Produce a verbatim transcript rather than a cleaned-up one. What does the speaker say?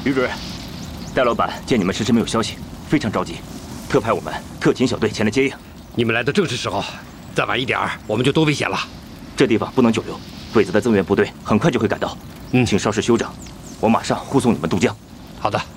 于主任，戴老板见你们迟迟没有消息，非常着急，特派我们特勤小队前来接应。 你们来的正是时候，再晚一点儿我们就多危险了。 这地方不能久留，鬼子的增援部队很快就会赶到。嗯，请稍事休整，我马上护送你们渡江。 好的。